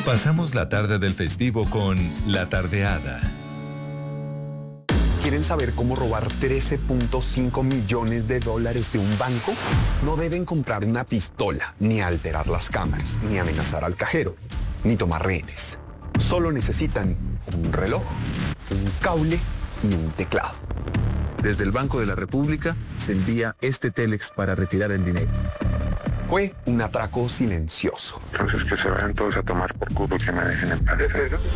Pasamos la tarde del festivo con La Tardeada. ¿Quieren saber cómo robar $13.5 millones de un banco? No deben comprar una pistola, ni alterar las cámaras, ni amenazar al cajero, ni tomar rehenes. Solo necesitan un reloj, un cable y un teclado. Desde el Banco de la República se envía este Telex para retirar el dinero. Fue un atraco silencioso. Entonces que se vayan todos a tomar por culo y que me dejen en paz.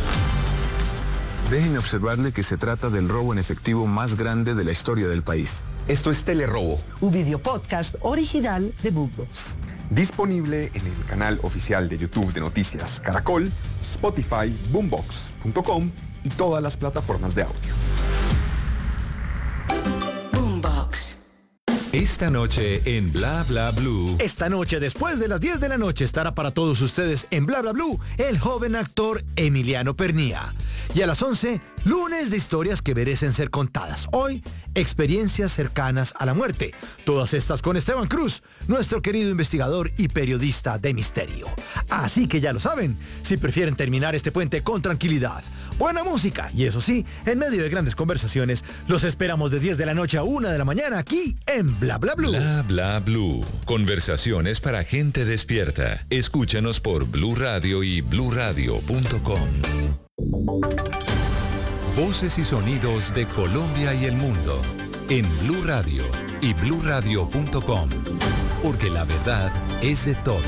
Dejen observarle que se trata del robo en efectivo más grande de la historia del país. Esto es Telerobo, un video podcast original de Boombox. Disponible en el canal oficial de YouTube de Noticias Caracol, Spotify, Boombox.com y todas las plataformas de audio. Esta noche en Bla Bla Blue. Esta noche, después de las 10 de la noche, estará para todos ustedes en Bla Bla Blue el joven actor Emiliano Pernía. Y a las 11, lunes de historias que merecen ser contadas. Hoy, experiencias cercanas a la muerte. Todas estas con Esteban Cruz, nuestro querido investigador y periodista de misterio. Así que ya lo saben, si prefieren terminar este puente con tranquilidad, buena música y eso sí, en medio de grandes conversaciones, los esperamos de 10 de la noche a 1 de la mañana aquí en Bla Bla Blue. Bla Bla Blue. Conversaciones para gente despierta. Escúchanos por Blue Radio y bluradio.com. Voces y sonidos de Colombia y el mundo en Blue Radio y bluradio.com. Porque la verdad es de todos.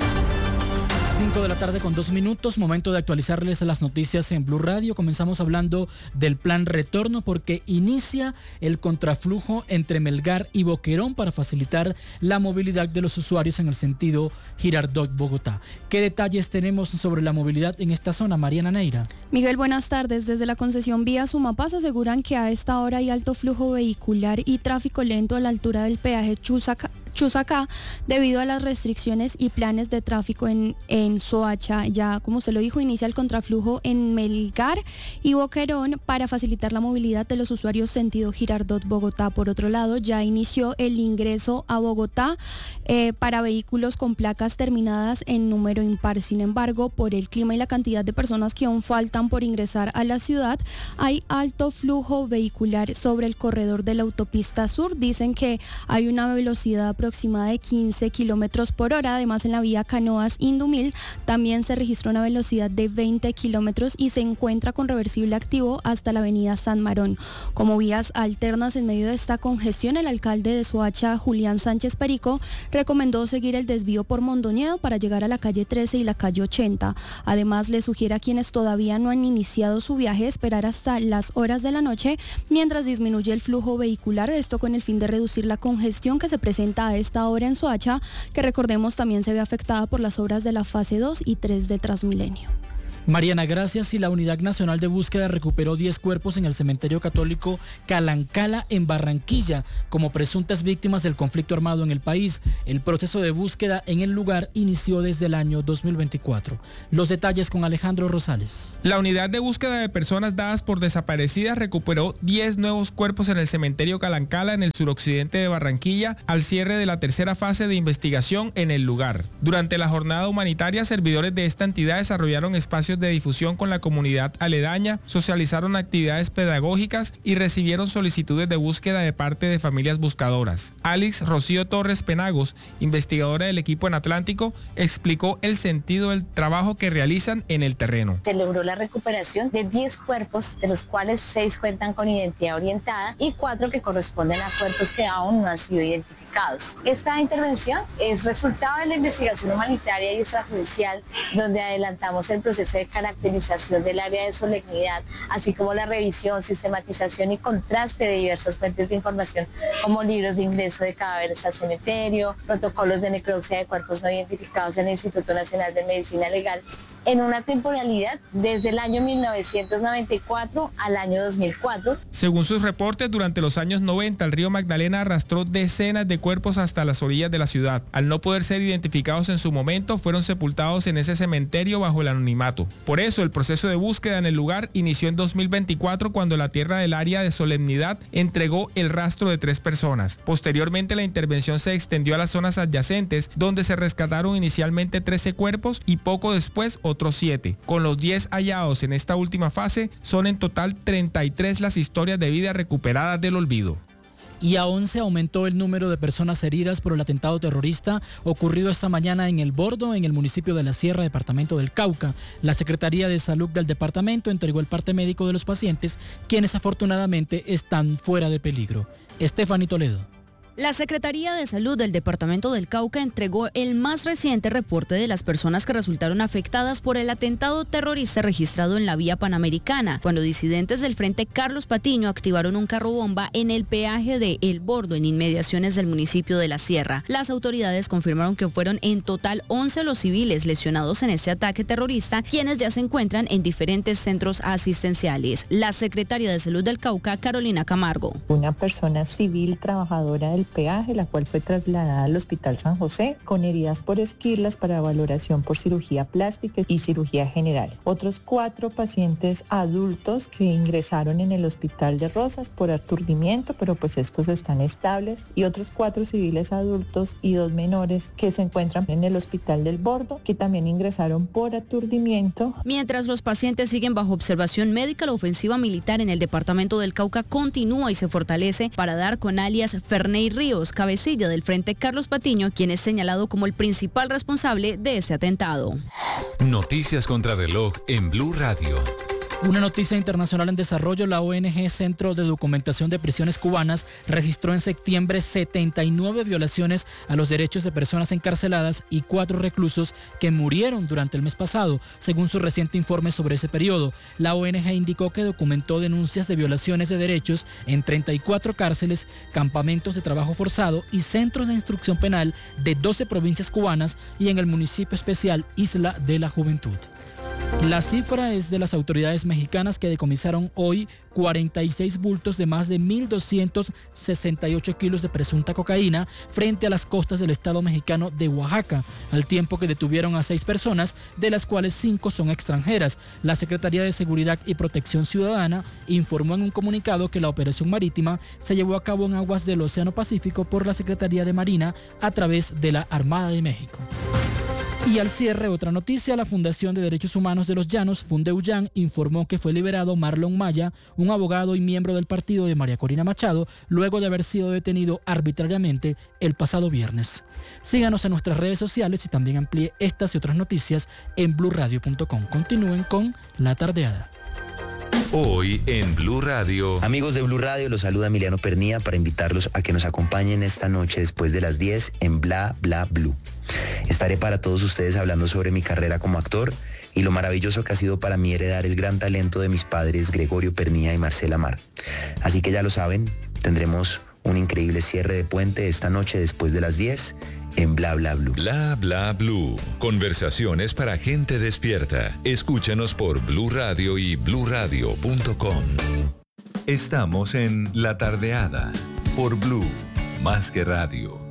5 de la tarde con 2 minutos, momento de actualizarles las noticias en Blue Radio. Comenzamos hablando del plan retorno porque inicia el contraflujo entre Melgar y Boquerón para facilitar la movilidad de los usuarios en el sentido Girardot-Bogotá. ¿Qué detalles tenemos sobre la movilidad en esta zona, Mariana Neira? Miguel, buenas tardes. Desde la concesión Vía Sumapaz aseguran que a esta hora hay alto flujo vehicular y tráfico lento a la altura del peaje Chusacá debido a las restricciones y planes de tráfico en Soacha. Ya, como se lo dijo, inicia el contraflujo en Melgar y Boquerón para facilitar la movilidad de los usuarios sentido Girardot-Bogotá. Por otro lado, ya inició el ingreso a Bogotá para vehículos con placas terminadas en número impar. Sin embargo, por el clima y la cantidad de personas que aún faltan por ingresar a la ciudad, hay alto flujo vehicular sobre el corredor de la autopista sur. Dicen que hay una velocidad aproximada de 15 kilómetros por hora. Además, en la vía Canoas-Indumil también se registra una velocidad de 20 kilómetros y se encuentra con reversible activo hasta la avenida San Marón. Como vías alternas en medio de esta congestión, el alcalde de Soacha, Julián Sánchez Perico, recomendó seguir el desvío por Mondoñedo para llegar a la calle 13 y la calle 80. Además, le sugiere a quienes todavía no han iniciado su viaje esperar hasta las horas de la noche mientras disminuye el flujo vehicular, esto con el fin de reducir la congestión que se presenta a esta hora en Soacha, que recordemos también se ve afectada por las obras de la fase 2 y 3 de Transmilenio. Mariana, gracias. Y la Unidad Nacional de Búsqueda recuperó 10 cuerpos en el cementerio católico Calancala en Barranquilla como presuntas víctimas del conflicto armado en el país. El proceso de búsqueda en el lugar inició desde el año 2024. Los detalles con Alejandro Rosales. La Unidad de Búsqueda de Personas Dadas por Desaparecidas recuperó 10 nuevos cuerpos en el cementerio Calancala en el suroccidente de Barranquilla al cierre de la tercera fase de investigación en el lugar. Durante la jornada humanitaria, servidores de esta entidad desarrollaron espacios de difusión con la comunidad aledaña, socializaron actividades pedagógicas y recibieron solicitudes de búsqueda de parte de familias buscadoras. Alex Rocío Torres Penagos, investigadora del equipo en Atlántico, explicó el sentido del trabajo que realizan en el terreno. Se logró la recuperación de 10 cuerpos, de los cuales 6 cuentan con identidad orientada y 4 que corresponden a cuerpos que aún no han sido identificados. Esta intervención es resultado de la investigación humanitaria y extrajudicial, donde adelantamos el proceso de caracterización del área de solemnidad, así como la revisión, sistematización y contraste de diversas fuentes de información, como libros de ingreso de cadáveres al cementerio, protocolos de necropsia de cuerpos no identificados en el Instituto Nacional de Medicina Legal, en una temporalidad desde el año 1994 al año 2004. Según sus reportes, durante los años 90, el río Magdalena arrastró decenas de cuerpos hasta las orillas de la ciudad. Al no poder ser identificados en su momento, fueron sepultados en ese cementerio bajo el anonimato. Por eso, el proceso de búsqueda en el lugar inició en 2024, cuando la tierra del área de solemnidad entregó el rastro de 3 personas. Posteriormente, la intervención se extendió a las zonas adyacentes, donde se rescataron inicialmente 13 cuerpos y poco después otros 7. Con los 10 hallados en esta última fase, son en total 33 las historias de vida recuperadas del olvido. Y a 11 aumentó el número de personas heridas por el atentado terrorista ocurrido esta mañana en El Bordo, en el municipio de La Sierra, departamento del Cauca. La Secretaría de Salud del departamento entregó el parte médico de los pacientes, quienes afortunadamente están fuera de peligro. Estefanía Toledo. La Secretaría de Salud del Departamento del Cauca entregó el más reciente reporte de las personas que resultaron afectadas por el atentado terrorista registrado en la vía Panamericana, cuando disidentes del Frente Carlos Patiño activaron un carro bomba en el peaje de El Bordo, en inmediaciones del municipio de La Sierra. Las autoridades confirmaron que fueron en total 11 los civiles lesionados en este ataque terrorista, quienes ya se encuentran en diferentes centros asistenciales. La Secretaria de Salud del Cauca, Carolina Camargo. Una persona civil trabajadora del peaje, la cual fue trasladada al Hospital San José con heridas por esquirlas para valoración por cirugía plástica y cirugía general. Otros 4 pacientes adultos que ingresaron en el Hospital de Rosas por aturdimiento, pero pues estos están estables, y otros 4 civiles adultos y 2 menores que se encuentran en el Hospital del Bordo, que también ingresaron por aturdimiento. Mientras los pacientes siguen bajo observación médica, la ofensiva militar en el departamento del Cauca continúa y se fortalece para dar con alias Ferney Ríos, cabecilla del Frente Carlos Patiño, quien es señalado como el principal responsable de este atentado. Noticias contra reloj en Blue Radio. Una noticia internacional en desarrollo: la ONG Centro de Documentación de Prisiones Cubanas registró en septiembre 79 violaciones a los derechos de personas encarceladas y 4 reclusos que murieron durante el mes pasado, según su reciente informe sobre ese periodo. La ONG indicó que documentó denuncias de violaciones de derechos en 34 cárceles, campamentos de trabajo forzado y centros de instrucción penal de 12 provincias cubanas y en el municipio especial Isla de la Juventud. La cifra es de las autoridades mexicanas, que decomisaron hoy 46 bultos de más de 1.268 kilos de presunta cocaína frente a las costas del estado mexicano de Oaxaca, al tiempo que detuvieron a 6 personas, de las cuales 5 son extranjeras. La Secretaría de Seguridad y Protección Ciudadana informó en un comunicado que la operación marítima se llevó a cabo en aguas del Océano Pacífico por la Secretaría de Marina a través de la Armada de México. Y al cierre, otra noticia: la Fundación de Derechos Humanos de los Llanos, Fundeullán, informó que fue liberado Marlon Maya, un abogado y miembro del partido de María Corina Machado, luego de haber sido detenido arbitrariamente el pasado viernes. Síganos en nuestras redes sociales y también amplíe estas y otras noticias en blurradio.com. Continúen con La Tardeada. Hoy en Blue Radio. Amigos de Blue Radio, los saluda Emiliano Pernía para invitarlos a que nos acompañen esta noche después de las 10 en Bla Bla Blue. Estaré para todos ustedes hablando sobre mi carrera como actor y lo maravilloso que ha sido para mí heredar el gran talento de mis padres Gregorio Pernía y Marcela Mar. Así que ya lo saben, tendremos un increíble cierre de puente esta noche después de las 10 en Bla Bla Blue. Bla Bla Blue. Conversaciones para gente despierta. Escúchanos por Blue Radio y bluradio.com. Estamos en La Tardeada por Blue, más que radio.